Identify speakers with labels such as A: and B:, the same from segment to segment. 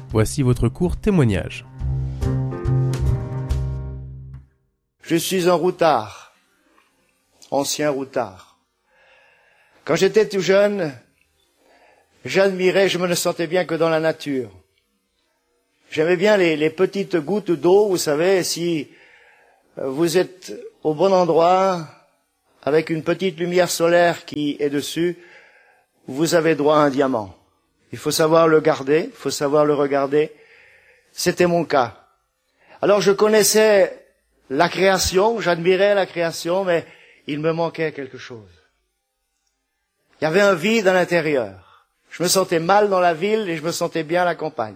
A: Voici votre court témoignage.
B: Je suis un routard, ancien routard. Quand j'étais tout jeune, j'admirais, je me ne sentais bien que dans la nature. J'aimais bien les petites gouttes d'eau, vous savez, si vous êtes au bon endroit, avec une petite lumière solaire qui est dessus, vous avez droit à un diamant. Il faut savoir le garder, il faut savoir le regarder. C'était mon cas. Alors je connaissais la création, j'admirais la création, mais il me manquait quelque chose. Il y avait un vide à l'intérieur. Je me sentais mal dans la ville et je me sentais bien à la campagne.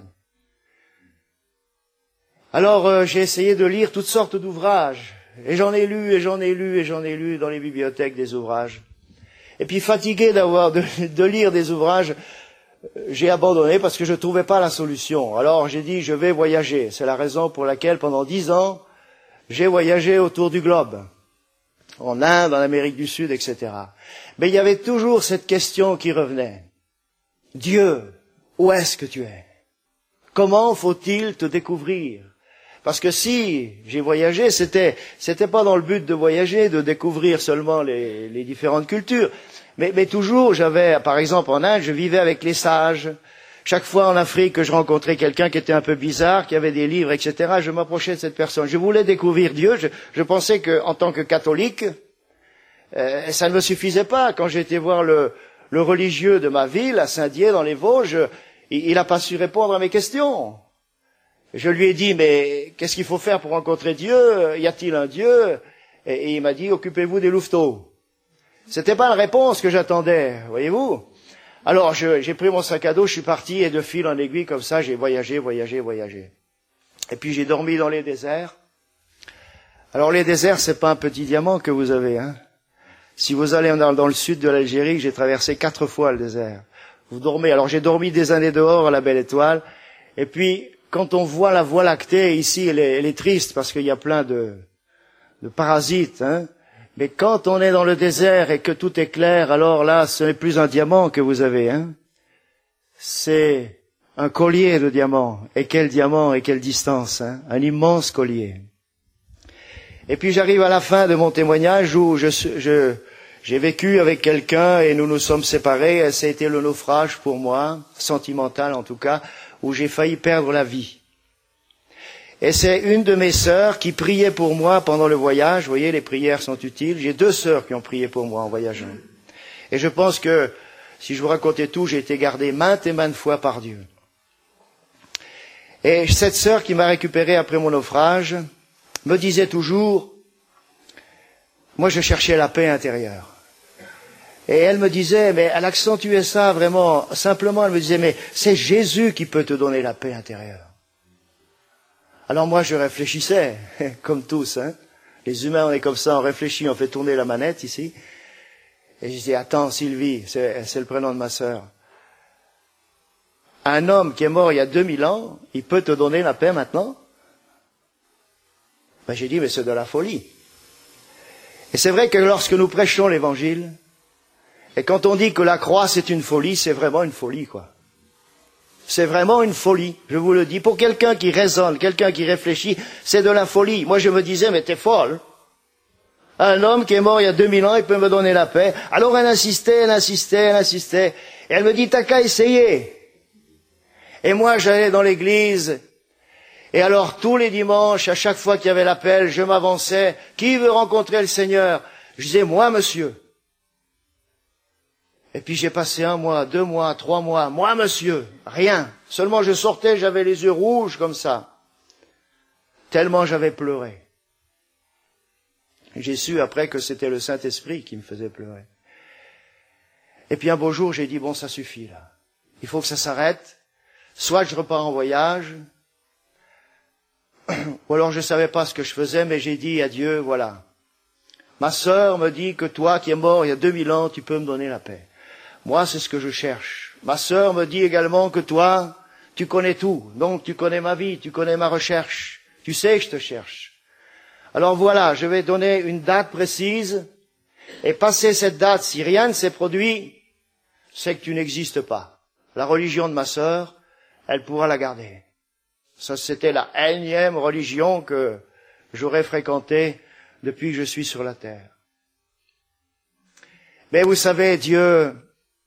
B: Alors j'ai essayé de lire toutes sortes d'ouvrages. Et j'en ai lu, et j'en ai lu, et j'en ai lu dans les bibliothèques des ouvrages. Et puis fatigué de lire des ouvrages, j'ai abandonné parce que je ne trouvais pas la solution. Alors j'ai dit, je vais voyager. C'est la raison pour laquelle pendant 10 ans, j'ai voyagé autour du globe. En Inde, en Amérique du Sud, etc. Mais il y avait toujours cette question qui revenait. Dieu, où est-ce que tu es? Comment faut-il te découvrir? Parce que si j'ai voyagé, c'était pas dans le but de voyager, de découvrir seulement les différentes cultures, mais toujours j'avais, par exemple en Inde, je vivais avec les sages. Chaque fois en Afrique que je rencontrais quelqu'un qui était un peu bizarre, qui avait des livres, etc., je m'approchais de cette personne. Je voulais découvrir Dieu. Je pensais que, en tant que catholique, ça ne me suffisait pas. Quand j'ai été voir le religieux de ma ville, à Saint-Dié, dans les Vosges, il n'a pas su répondre à mes questions. Je lui ai dit, mais qu'est-ce qu'il faut faire pour rencontrer Dieu? Y a-t-il un Dieu? Et il m'a dit, occupez-vous des louveteaux. C'était pas la réponse que j'attendais, voyez-vous. Alors j'ai pris mon sac à dos, je suis parti, et de fil en aiguille, comme ça, j'ai voyagé. Et puis j'ai dormi dans les déserts. Alors les déserts, c'est pas un petit diamant que vous avez, hein. Si vous allez dans le sud de l'Algérie, j'ai traversé 4 fois le désert. Vous dormez. Alors j'ai dormi des années dehors à la Belle Étoile, et puis quand on voit la Voie lactée, ici, elle est triste parce qu'il y a plein de parasites, hein. Mais quand on est dans le désert et que tout est clair, alors là, ce n'est plus un diamant que vous avez, hein. C'est un collier de diamants. Et quel diamant et quelle distance, hein. Un immense collier. Et puis j'arrive à la fin de mon témoignage où j'ai vécu avec quelqu'un et nous nous sommes séparés. Ça a été le naufrage pour moi, sentimental en tout cas, où j'ai failli perdre la vie. Et c'est une de mes sœurs qui priait pour moi pendant le voyage. Vous voyez, les prières sont utiles. J'ai 2 sœurs qui ont prié pour moi en voyageant. Et je pense que, si je vous racontais tout, j'ai été gardé maintes et maintes fois par Dieu. Et cette sœur qui m'a récupéré après mon naufrage me disait toujours, moi je cherchais la paix intérieure. Et elle me disait, mais elle accentuait ça vraiment, simplement elle me disait, mais c'est Jésus qui peut te donner la paix intérieure. Alors moi je réfléchissais, comme tous, hein. Les humains on est comme ça, on réfléchit, on fait tourner la manette ici. Et je dis, attends Sylvie, c'est le prénom de ma sœur. Un homme qui est mort il y a 2000 ans, il peut te donner la paix maintenant? Ben j'ai dit, mais c'est de la folie. Et c'est vrai que lorsque nous prêchons l'évangile, et quand on dit que la croix c'est une folie, c'est vraiment une folie, quoi. C'est vraiment une folie, je vous le dis. Pour quelqu'un qui raisonne, quelqu'un qui réfléchit, c'est de la folie. Moi je me disais, mais t'es folle. Un homme qui est mort il y a 2000 ans, il peut me donner la paix. Alors elle insistait. Et elle me dit, t'as qu'à essayer. Et moi j'allais dans l'église, et alors tous les dimanches, à chaque fois qu'il y avait l'appel, je m'avançais. Qui veut rencontrer le Seigneur? Je disais, moi monsieur. Et puis j'ai passé 1 mois, 2 mois, 3 mois. Moi, monsieur, rien. Seulement je sortais, j'avais les yeux rouges comme ça. Tellement j'avais pleuré. Et j'ai su après que c'était le Saint-Esprit qui me faisait pleurer. Et puis un beau jour, j'ai dit, bon, ça suffit là. Il faut que ça s'arrête. Soit je repars en voyage, ou alors je ne savais pas ce que je faisais, mais j'ai dit à Dieu, voilà. Ma sœur me dit que toi qui es mort il y a 2000 ans, tu peux me donner la paix. Moi, c'est ce que je cherche. Ma sœur me dit également que toi, tu connais tout. Donc, tu connais ma vie, tu connais ma recherche. Tu sais que je te cherche. Alors voilà, je vais donner une date précise. Et passer cette date, si rien ne s'est produit, c'est que tu n'existes pas. La religion de ma sœur, elle pourra la garder. Ça, c'était la énième religion que j'aurais fréquentée depuis que je suis sur la terre. Mais vous savez, Dieu,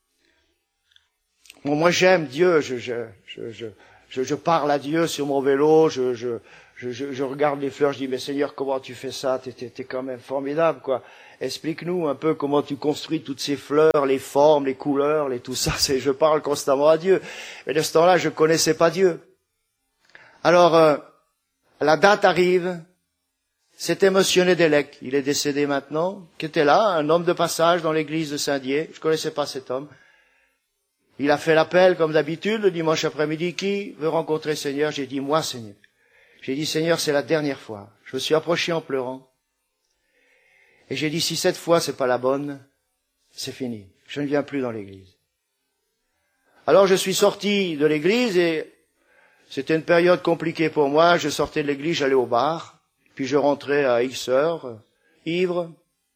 B: moi j'aime Dieu, je parle à Dieu sur mon vélo, je regarde les fleurs, je dis, mais Seigneur, comment tu fais ça? T'es quand même formidable, quoi. Explique-nous un peu comment tu construis toutes ces fleurs, les formes, les couleurs, tout ça. Je parle constamment à Dieu. Mais de ce temps-là, je connaissais pas Dieu. Alors, la date arrive. C'était Monsieur Nedelec, il est décédé maintenant, qui était là, un homme de passage dans l'église de Saint-Dié. Je connaissais pas cet homme. Il a fait l'appel, comme d'habitude, le dimanche après-midi. Qui veut rencontrer le Seigneur? J'ai dit, moi, Seigneur. J'ai dit, Seigneur, c'est la dernière fois. Je me suis approché en pleurant. Et j'ai dit, si cette fois c'est pas la bonne, c'est fini. Je ne viens plus dans l'église. Alors je suis sorti de l'église et c'était une période compliquée pour moi. Je sortais de l'église, j'allais au bar, puis je rentrais à X heures, ivre.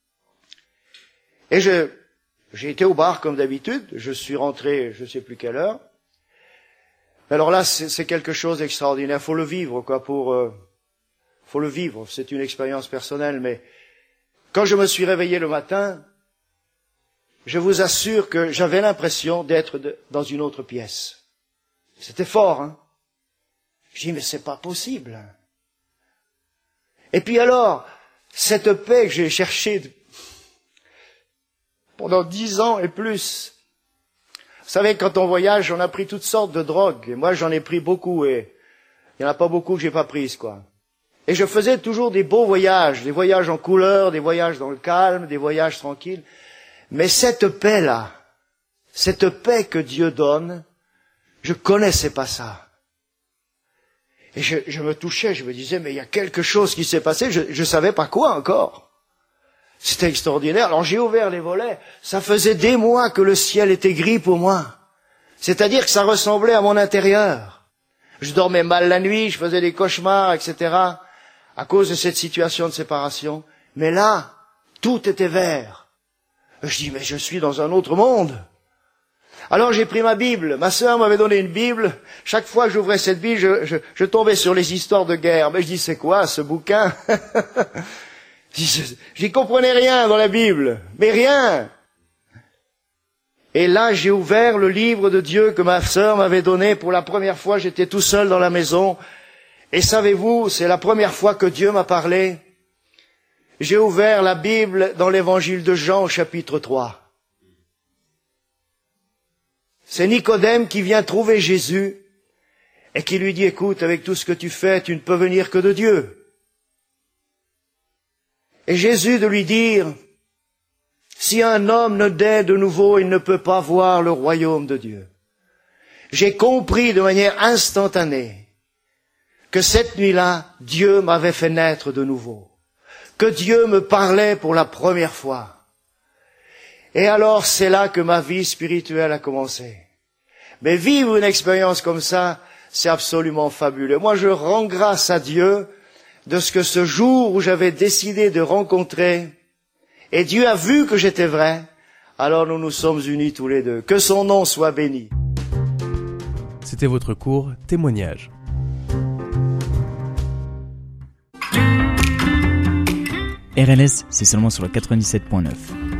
B: Et j'ai été au bar comme d'habitude. Je suis rentré, je ne sais plus quelle heure. Alors là, c'est quelque chose d'extraordinaire. Faut le vivre, quoi. Faut le vivre. C'est une expérience personnelle, mais quand je me suis réveillé le matin, je vous assure que j'avais l'impression d'être dans une autre pièce. C'était fort, hein. Je dis, mais c'est pas possible. Et puis alors, cette paix que j'ai cherchée pendant 10 ans et plus. Vous savez, quand on voyage, on a pris toutes sortes de drogues. Et moi, j'en ai pris beaucoup et il n'y en a pas beaucoup que j'ai pas prises, quoi. Et je faisais toujours des beaux voyages, des voyages en couleur, des voyages dans le calme, des voyages tranquilles. Mais cette paix-là, cette paix que Dieu donne, je connaissais pas ça. Et je me touchais, je me disais, mais il y a quelque chose qui s'est passé, je savais pas quoi encore. C'était extraordinaire. Alors j'ai ouvert les volets, ça faisait des mois que le ciel était gris pour moi. C'est-à-dire que ça ressemblait à mon intérieur. Je dormais mal la nuit, je faisais des cauchemars, etc., à cause de cette situation de séparation. Mais là, tout était vert. Je dis, mais je suis dans un autre monde. Alors j'ai pris ma Bible. Ma sœur m'avait donné une Bible. Chaque fois que j'ouvrais cette Bible, je tombais sur les histoires de guerre. Mais je dis, c'est quoi ce bouquin? J'y comprenais rien dans la Bible. Mais rien. Et là, j'ai ouvert le livre de Dieu que ma sœur m'avait donné. Pour la première fois, j'étais tout seul dans la maison. Et savez-vous, c'est la première fois que Dieu m'a parlé. J'ai ouvert la Bible dans l'évangile de Jean au chapitre 3. C'est Nicodème qui vient trouver Jésus et qui lui dit, écoute, avec tout ce que tu fais, tu ne peux venir que de Dieu. Et Jésus de lui dire, si un homme ne naît de nouveau, il ne peut pas voir le royaume de Dieu. J'ai compris de manière instantanée que cette nuit-là, Dieu m'avait fait naître de nouveau, que Dieu me parlait pour la première fois. Et alors, c'est là que ma vie spirituelle a commencé. Mais vivre une expérience comme ça, c'est absolument fabuleux. Moi, je rends grâce à Dieu de ce que ce jour où j'avais décidé de rencontrer, et Dieu a vu que j'étais vrai, alors nous nous sommes unis tous les deux. Que son nom soit béni.
A: C'était votre cours Témoignage.
C: RLS, c'est seulement sur le 97.9.